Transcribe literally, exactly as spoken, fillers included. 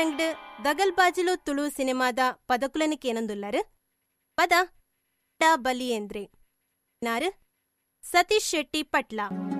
ಎಂಕರಂಗಡ್ ದಗಲ್ಬಾಜಿಲು ತುಳು ಸಿನಿಮಾದ ಪದಕುಲನಿಕ್ ಏನೊಂದುಲ್ಲರು ಪದ ಬಲಿಯೇಂದ್ರೆ ನಾರು ಸತೀಶ್ ಶೆಟ್ಟಿ ಪಟ್ಲ.